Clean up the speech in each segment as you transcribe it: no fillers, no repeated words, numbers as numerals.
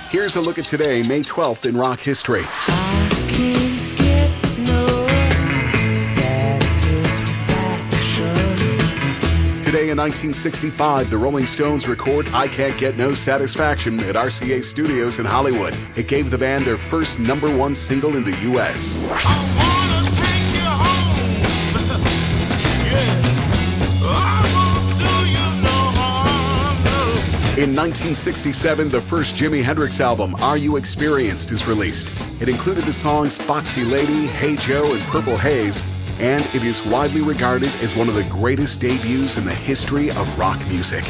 Here's a look at today, May 12th in rock history. Today in 1965, the Rolling Stones record I Can't Get No Satisfaction at RCA Studios in Hollywood. It gave the band their first #1 single in the U.S. In 1967, the first Jimi Hendrix album, Are You Experienced, is released. It included the songs Foxy Lady, Hey Joe, and Purple Haze, and it is widely regarded as one of the greatest debuts in the history of rock music.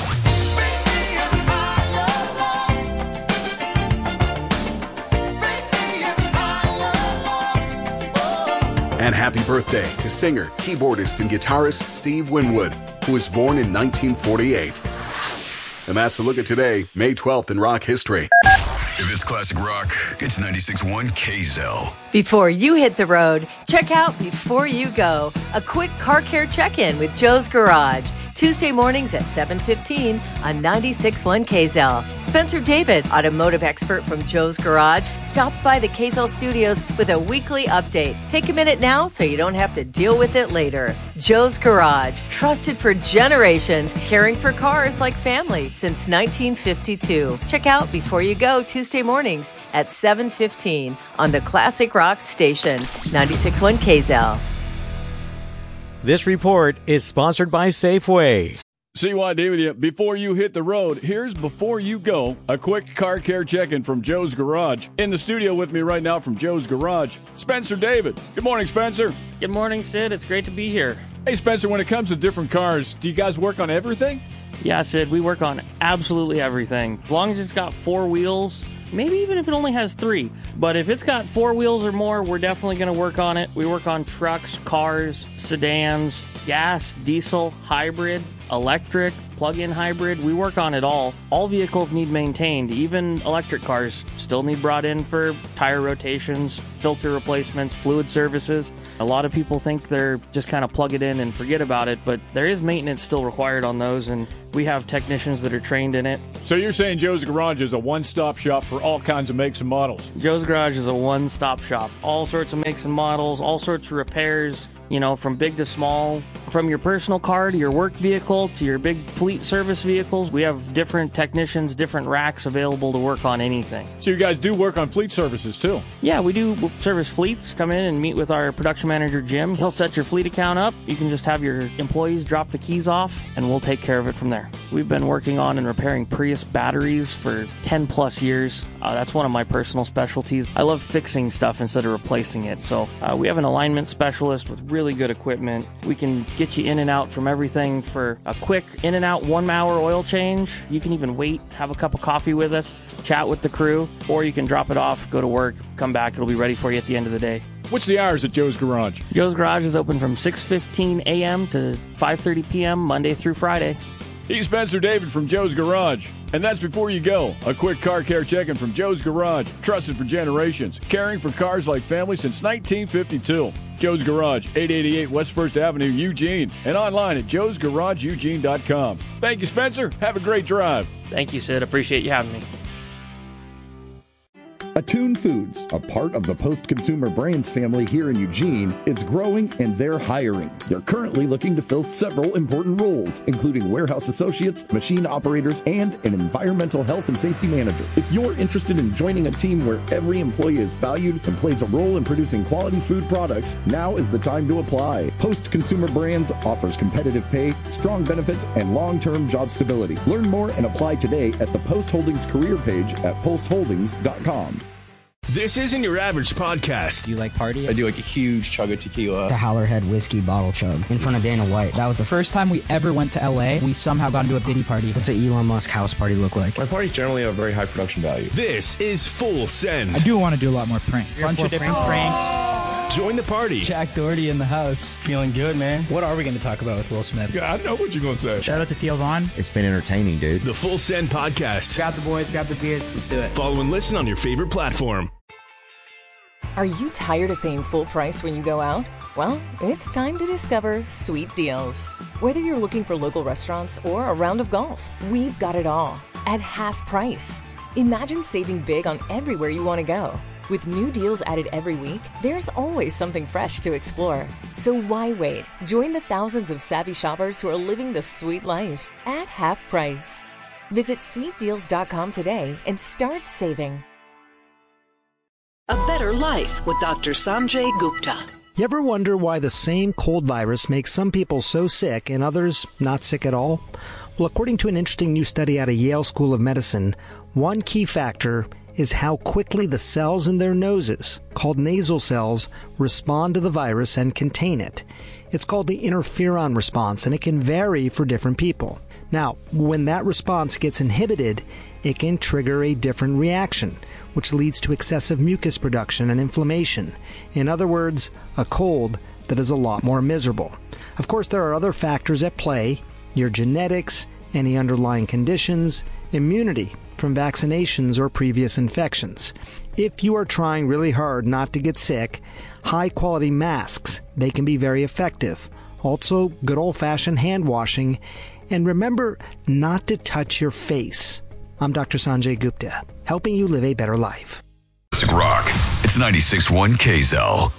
And happy birthday to singer, keyboardist, and guitarist Steve Winwood, who was born in 1948. And that's a look at today, May 12th in rock history. If it's classic rock, it's 96.1 KZEL. Before you hit the road, check out Before You Go, a quick car care check-in with Joe's Garage. Tuesday mornings at 7:15 on 96.1 KZEL. Spencer David, automotive expert from Joe's Garage, stops by the KZEL studios with a weekly update. Take a minute now so you don't have to deal with it later. Joe's Garage, trusted for generations, caring for cars like family since 1952. Check out Before You Go Tuesday mornings at 7:15 on the Classic Rock Station, 96.1 KZEL. This report is sponsored by Safeway. CYD with you. Before you hit the road, here's Before You Go, a quick car care check-in from Joe's Garage. In the studio with me right now from Joe's Garage, Spencer David. Good morning, Spencer. Good morning, Sid. It's great to be here. Hey, Spencer, when it comes to different cars, do you guys work on everything? Yeah, Sid, we work on absolutely everything. As long as it's got 4 wheels, maybe even if it only has 3. But if it's got 4 wheels or more, we're definitely going to work on it. We work on trucks, cars, sedans, gas, diesel, hybrid, electric, plug-in hybrid. We work on it all. All vehicles need maintained. Even electric cars still need brought in for tire rotations, filter replacements, fluid services. A lot of people think they're just kind of plug it in and forget about it, but there is maintenance still required on those, and we have technicians that are trained in it. So you're saying Joe's Garage is a one-stop shop for all kinds of makes and models? Joe's Garage is a one-stop shop. All sorts of makes and models, all sorts of repairs, you know, from big to small, from your personal car to your work vehicle to your big fleet service vehicles. We have different technicians, different racks available to work on anything. So you guys do work on fleet services too? Yeah, we do service fleets. Come in and meet with our production manager, Jim. He'll set your fleet account up. You can just have your employees drop the keys off, and we'll take care of it from there. We've been working on and repairing Prius batteries for 10 plus years. That's one of my personal specialties. I love fixing stuff instead of replacing it. So we have an alignment specialist with really good equipment. We can get you in and out from everything for a quick in and out 1 hour oil change. You can even wait, have a cup of coffee with us, chat with the crew, or you can drop it off, go to work, come back. It'll be ready for you at the end of the day. What's the hours at Joe's Garage? Joe's Garage is open from 6:15 a.m. to 5:30 p.m. Monday through Friday. He's Spencer David from Joe's Garage. And that's Before You Go, a quick car care check-in from Joe's Garage, trusted for generations, caring for cars like family since 1952. Joe's Garage, 888 West 1st Avenue, Eugene, and online at joesgarageeugene.com. Thank you, Spencer. Have a great drive. Thank you, Sid. Appreciate you having me. Attune Foods, a part of the Post Consumer Brands family here in Eugene, is growing and they're hiring. They're currently looking to fill several important roles, including warehouse associates, machine operators, and an environmental health and safety manager. If you're interested in joining a team where every employee is valued and plays a role in producing quality food products, now is the time to apply. Post Consumer Brands offers competitive pay, strong benefits, and long-term job stability. Learn more and apply today at the Post Holdings career page at postholdings.com. This isn't your average podcast. Do you like party? I do like a huge chug of tequila. The Howlerhead whiskey bottle chug in front of Dana White. That was the first time we ever went to LA. We somehow got into a Diddy party. What's an Elon Musk house party look like? My parties generally have a very high production value. This is Full Send. I do want to do a lot more pranks. Bunch of different pranks. Join the party. Jack Doherty in the house. Feeling good, man. What are we going to talk about with Will Smith? Yeah, I know what you're going to say. Shout out to Theo Vaughn. It's been entertaining, dude. The Full Send podcast. Grab the boys, grab the beers. Let's do it. Follow and listen on your favorite platform. Are you tired of paying full price when you go out? Well, it's time to discover Sweet Deals. Whether you're looking for local restaurants or a round of golf, we've got it all at half price. Imagine saving big on everywhere you want to go. With new deals added every week, there's always something fresh to explore. So why wait? Join the thousands of savvy shoppers who are living the sweet life at half price. Visit sweetdeals.com today and start saving. A Better Life with Dr. Sanjay Gupta. You ever wonder why the same cold virus makes some people so sick and others not sick at all? Well, according to an interesting new study out of Yale School of Medicine, one key factor is how quickly the cells in their noses, called nasal cells, respond to the virus and contain it. It's called the interferon response, and it can vary for different people. Now, when that response gets inhibited, it can trigger a different reaction, which leads to excessive mucus production and inflammation. In other words, a cold that is a lot more miserable. Of course, there are other factors at play: your genetics, any underlying conditions, immunity from vaccinations or previous infections. If you are trying really hard not to get sick, high-quality masks, they can be very effective. Also, good old-fashioned hand washing. And remember not to touch your face. I'm Dr. Sanjay Gupta, helping you live a better life. Rock. It's 96.1 KZL.